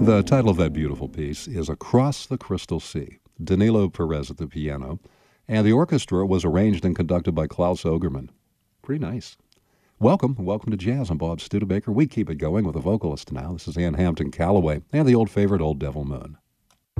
The title of that beautiful piece is Across the Crystal Sea. Danilo Perez at the piano, and the orchestra was arranged and conducted by Klaus Ogerman. Pretty nice. Welcome to Jazz. I'm Bob Studebaker. We keep it going with a vocalist now. This is Ann Hampton Callaway and the old favorite, Old Devil Moon.